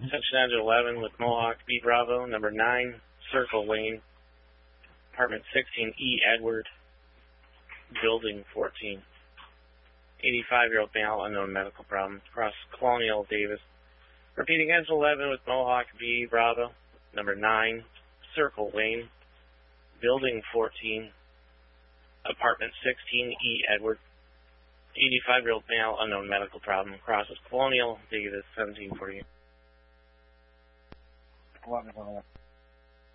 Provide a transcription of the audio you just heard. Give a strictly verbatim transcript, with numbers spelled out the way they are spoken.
Section Edge eleven with Mohawk B Bravo, number nine, Circle Lane, apartment sixteen E Edward, building fourteen. eighty-five-year-old male, unknown medical problem, across Colonial Davis. Repeating, Edge eleven with Mohawk B Bravo, number nine, Circle Lane, building fourteen, apartment sixteen E Edward. eighty-five-year-old male, unknown medical problem, crosses Colonial Davis, seventeen forty. eleven, eleven.